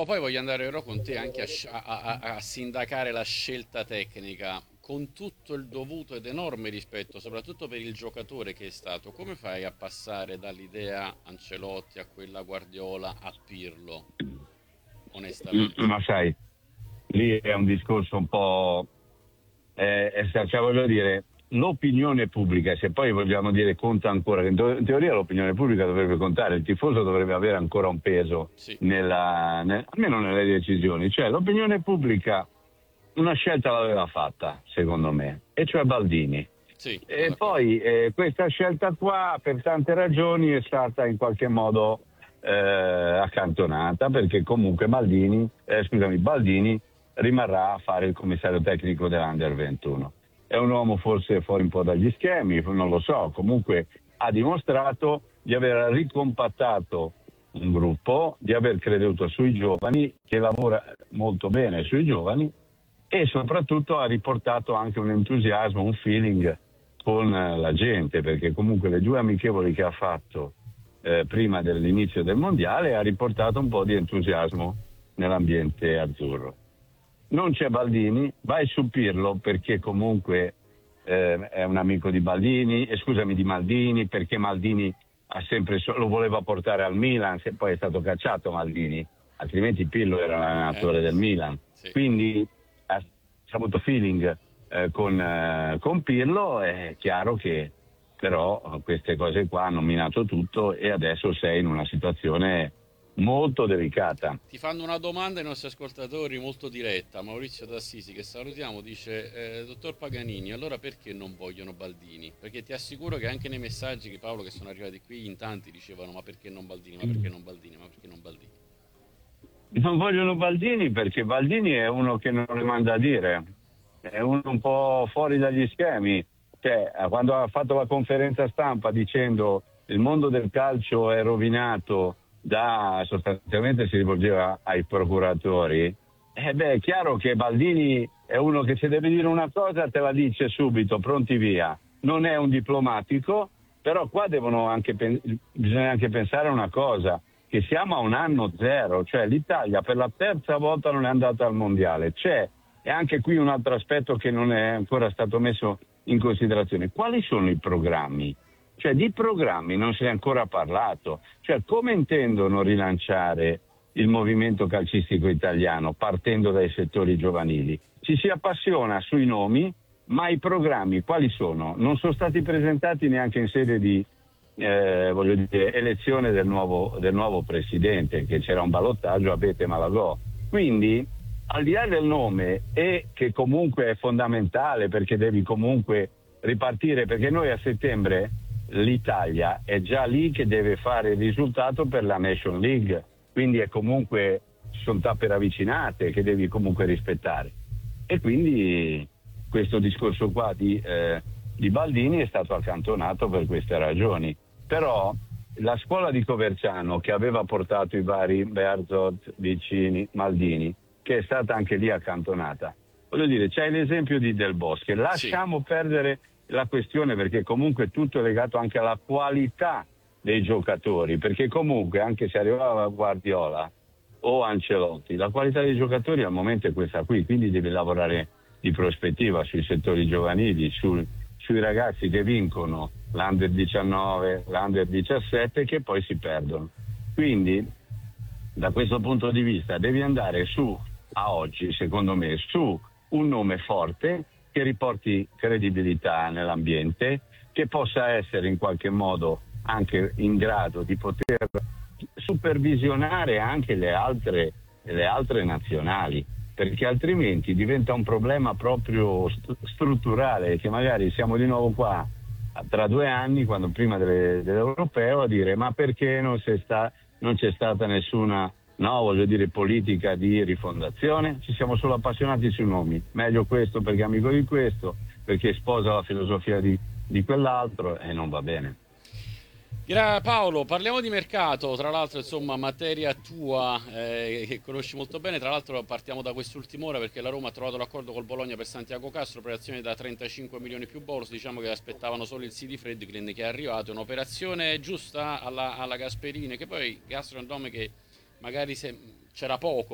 poi voglio andare però con te anche a sindacare la scelta tecnica, con tutto il dovuto ed enorme rispetto, soprattutto per il giocatore che è stato. Come fai a passare dall'idea Ancelotti a quella Guardiola a Pirlo, onestamente? Ma sai, lì è un discorso un po', cioè voglio dire, l'opinione pubblica, se poi vogliamo dire conta ancora, che in teoria l'opinione pubblica dovrebbe contare, il tifoso dovrebbe avere ancora un peso Sì, almeno nelle decisioni, cioè l'opinione pubblica una scelta l'aveva fatta, secondo me, e cioè Baldini. sì, sono E d'accordo. poi questa scelta qua, per tante ragioni, è stata in qualche modo accantonata, perché comunque Baldini rimarrà a fare il commissario tecnico dell'Under 21. È un uomo forse fuori un po' dagli schemi, non lo so, comunque ha dimostrato di aver ricompattato un gruppo, di aver creduto sui giovani, che lavora molto bene sui giovani e soprattutto ha riportato anche un entusiasmo, un feeling con la gente, perché comunque le due amichevoli che ha fatto prima dell'inizio del mondiale ha riportato un po' di entusiasmo nell'ambiente azzurro. Non c'è Baldini, vai su Pirlo perché comunque è un amico di Baldini, scusami, di Maldini, perché Maldini lo voleva portare al Milan, se poi è stato cacciato Maldini, altrimenti Pirlo era l'allenatore del Milan. Sì. Quindi ha avuto feeling con Pirlo, è chiaro che però queste cose qua hanno minato tutto e adesso sei in una situazione molto delicata. Ti fanno una domanda i nostri ascoltatori molto diretta. Maurizio D'Assisi, che salutiamo, dice: Dottor Paganini, allora perché non vogliono Baldini? Perché ti assicuro che anche nei messaggi che Paolo che sono arrivati qui in tanti dicevano: ma perché non Baldini? Ma perché non Baldini? Ma perché non Baldini? Non vogliono Baldini perché Baldini è uno che non le manda a dire, è uno un po' fuori dagli schemi. Cioè, quando ha fatto la conferenza stampa dicendo il mondo del calcio è rovinato sostanzialmente si rivolgeva ai procuratori, è chiaro che Baldini è uno che se deve dire una cosa te la dice subito, pronti via. Non è un diplomatico, però qua bisogna anche pensare a una cosa, che siamo a un anno zero, cioè l'Italia per la terza volta non è andata al mondiale. E anche qui un altro aspetto che non è ancora stato messo in considerazione. Quali sono i programmi? Cioè di programmi non si è ancora parlato. Cioè come intendono rilanciare il movimento calcistico italiano partendo dai settori giovanili? Ci si appassiona sui nomi, ma i programmi quali sono? Non sono stati presentati neanche in sede di voglio dire, elezione del nuovo presidente, che c'era un ballottaggio a Bete Malagò. Quindi, al di là del nome, e che comunque è fondamentale perché devi comunque ripartire, perché noi a settembre l'Italia è già lì che deve fare il risultato per la Nation League, quindi è comunque sono tappe ravvicinate che devi comunque rispettare. E quindi questo discorso qua di Baldini è stato accantonato per queste ragioni. Però la scuola di Coverciano, che aveva portato i vari Bearzot, Vicini, Maldini, che è stata anche lì accantonata, voglio dire, c'è l'esempio di Del Bosque, Sì, lasciamo perdere la questione perché comunque tutto è legato anche alla qualità dei giocatori, perché comunque anche se arrivava Guardiola o Ancelotti, la qualità dei giocatori al momento è questa qui, quindi devi lavorare di prospettiva sui settori giovanili, sui ragazzi che vincono l'Under 19, l'Under 17 che poi si perdono. Quindi da questo punto di vista devi andare a oggi, secondo me, su un nome forte che riporti credibilità nell'ambiente, che possa essere in qualche modo anche in grado di poter supervisionare anche le altre nazionali, perché altrimenti diventa un problema proprio strutturale, che magari siamo di nuovo qua tra 2 anni, quando prima dell'europeo, a dire ma perché non c'è stata nessuna, no, voglio dire, politica di rifondazione, ci siamo solo appassionati sui nomi, meglio questo perché è amico di questo, perché sposa la filosofia di quell'altro e non va bene. Paolo, parliamo di mercato, tra l'altro insomma materia tua che conosci molto bene, tra l'altro partiamo da quest'ultima ora perché la Roma ha trovato l'accordo col Bologna per Santiago Castro, operazione da 35 milioni più bonus, diciamo che aspettavano solo il sì di Friedkin che è arrivato, un'operazione giusta alla Gasperini, che poi Castro è un nome che magari c'era poco